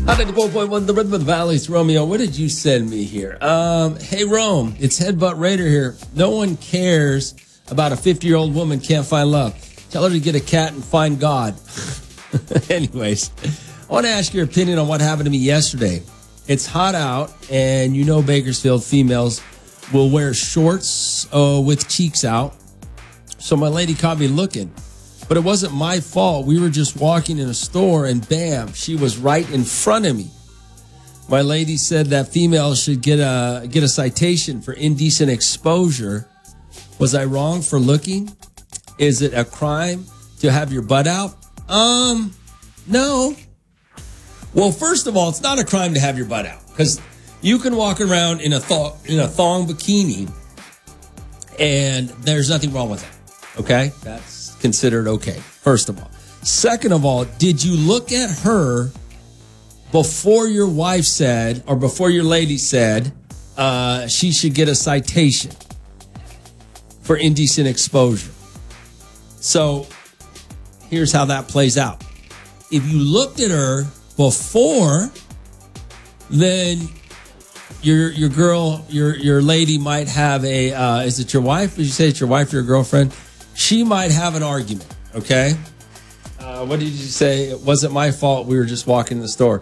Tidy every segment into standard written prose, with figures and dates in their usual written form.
194.1, the Rhythm of the Valley's Romeo. What did you send me here? Hey, Rome, it's Headbutt Raider here. No one cares about a 50-year-old woman can't find love. Tell her to get a cat and find God. Anyways, I want to ask your opinion on what happened to me yesterday. It's hot out, and you know Bakersfield females will wear shorts with cheeks out. So my lady caught me looking. But it wasn't my fault. We were just walking in a store, and bam, she was right in front of me. My lady said that females should get a citation for indecent exposure. Was I wrong for looking? Is it a crime to have your butt out? No. Well, first of all, it's not a crime to have your butt out because you can walk around in a thong bikini, and there's nothing wrong with it. Okay, that's considered okay, first of all. Second of all, did you look at her before your wife said, or before your lady said, she should get a citation for indecent exposure? So here's how that plays out. If you looked at her before, then your lady might have a, is it your wife? Did you say it's your wife or your girlfriend? She might have an argument, okay? What did you say? It wasn't my fault. We were just walking in the store.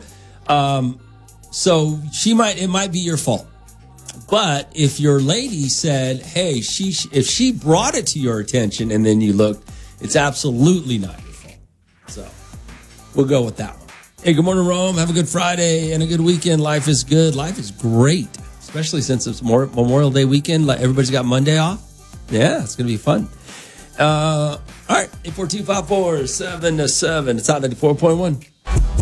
So it might be your fault. But if your lady said, hey, if she brought it to your attention and then you looked, it's absolutely not your fault. So we'll go with that one. Hey, good morning, Rome. Have a good Friday and a good weekend. Life is good. Life is great, especially since it's Memorial Day weekend. Like everybody's got Monday off. Yeah, it's going to be fun. All right, 842-547-7. It's on 94.1.